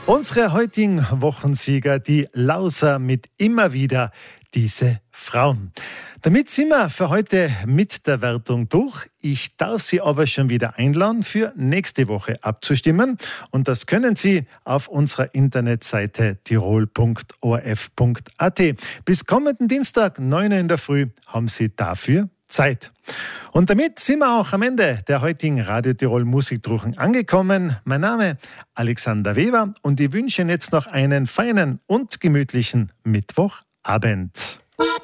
Unsere heutigen Wochensieger, die Lauser mit immer wieder diese Frauen. Damit sind wir für heute mit der Wertung durch. Ich darf Sie aber schon wieder einladen, für nächste Woche abzustimmen. Und das können Sie auf unserer Internetseite tirol.orf.at. Bis kommenden Dienstag, 9 Uhr in der Früh, haben Sie dafür Zeit. Und damit sind wir auch am Ende der heutigen Radio Tirol Musikdruchen angekommen. Mein Name Alexander Weber und ich wünsche Ihnen jetzt noch einen feinen und gemütlichen Mittwochabend.